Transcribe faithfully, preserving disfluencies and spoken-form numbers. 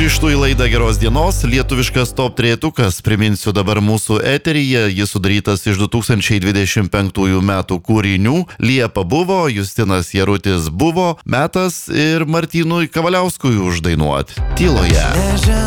Grįžtu į laidą Geros dienos, lietuviškas top trejetukas, priminsiu dabar mūsų eteryje, jis sudarytas iš du tūkstančiai dvidešimt penktųjų metų kūrinių, Liepa buvo, Justinas Jarutis buvo, metas ir Martynui Kavaliauskui uždainuot Tyloje.